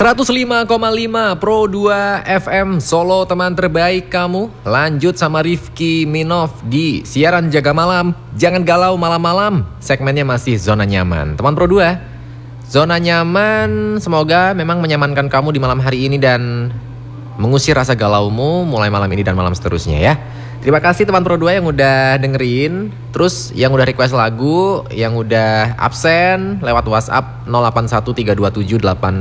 105,5 Pro 2 FM Solo, teman terbaik kamu. Lanjut sama Rifki Minov di siaran Jaga Malam. Jangan galau malam-malam. Segmennya masih Zona Nyaman. Teman Pro 2, Zona Nyaman semoga memang menyamankan kamu di malam hari ini dan mengusir rasa galaumu mulai malam ini dan malam seterusnya ya. Terima kasih teman Pro 2 yang udah dengerin. Terus yang udah request lagu, yang udah absen lewat WhatsApp 081327